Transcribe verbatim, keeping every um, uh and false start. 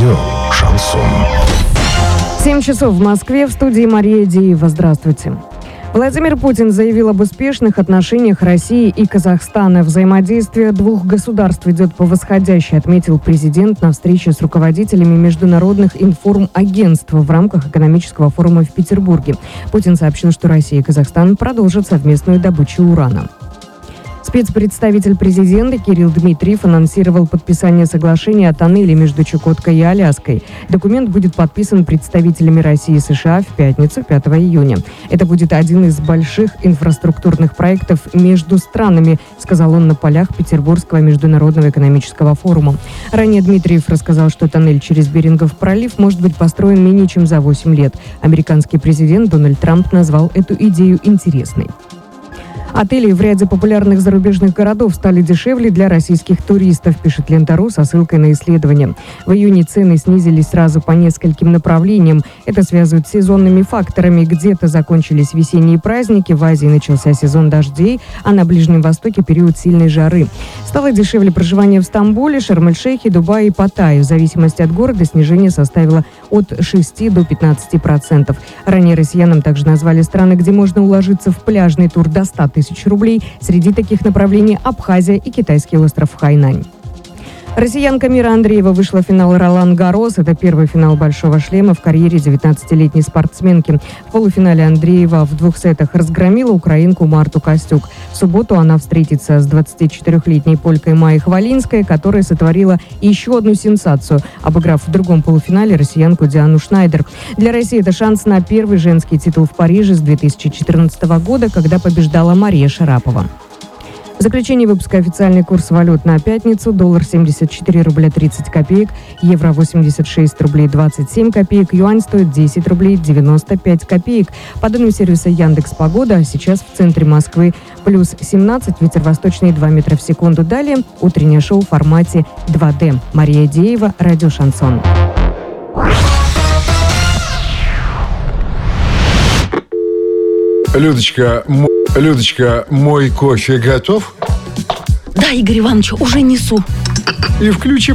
Радио «Шансон». семь часов в Москве, в студии Мария Деева. Здравствуйте. Владимир Путин заявил об успешных отношениях России и Казахстана. Взаимодействие двух государств идет по восходящей, отметил президент на встрече с руководителями международных информагентств в рамках экономического форума в Петербурге. Путин сообщил, что Россия и Казахстан продолжат совместную добычу урана. Спецпредставитель президента Кирилл Дмитриев анонсировал подписание соглашения о тоннеле между Чукоткой и Аляской. Документ будет подписан представителями России и США в пятницу, пятого июня. Это будет один из больших инфраструктурных проектов между странами, сказал он на полях Петербургского международного экономического форума. Ранее Дмитриев рассказал, что тоннель через Берингов пролив может быть построен менее чем за восемь лет. Американский президент Дональд Трамп назвал эту идею интересной. Отели в ряде популярных зарубежных городов стали дешевле для российских туристов, пишет Лента.ру со ссылкой на исследование. В июне цены снизились сразу по нескольким направлениям. Это связывают с сезонными факторами. Где-то закончились весенние праздники, в Азии начался сезон дождей, а на Ближнем Востоке период сильной жары. Стало дешевле проживание в Стамбуле, Шарм-эль-Шейхе, Дубае и Паттайе. В зависимости от города снижение составило от шести до пятнадцати процентов. Ранее россиянам также назвали страны, где можно уложиться в пляжный тур до ста тысяч рублей. Среди таких направлений Абхазия и китайский остров Хайнань. Россиянка Мира Андреева вышла в финал Ролан-Гаррос. Это первый финал «Большого шлема» в карьере девятнадцатилетней спортсменки. В полуфинале Андреева в двух сетах разгромила украинку Марту Костюк. В субботу она встретится с двадцатичетырёхлетней полькой Майей Хвалинской, которая сотворила еще одну сенсацию, обыграв в другом полуфинале россиянку Диану Шнайдер. Для России это шанс на первый женский титул в Париже с две тысячи четырнадцатого года, когда побеждала Мария Шарапова. В заключение выпуска официальный курс валют на пятницу. Доллар семьдесят четыре рубля тридцать копеек, евро восемьдесят шесть рублей двадцать семь копеек, юань стоит десять рублей девяносто пять копеек. По данным сервиса Яндекс.Погода, сейчас в центре Москвы плюс семнадцать, ветер восточный два метра в секунду. Далее утреннее шоу в формате два дэ. Мария Деева, радио «Шансон». Людочка, м- Людочка, мой кофе готов? Да, Игорь Иванович, уже несу. И включи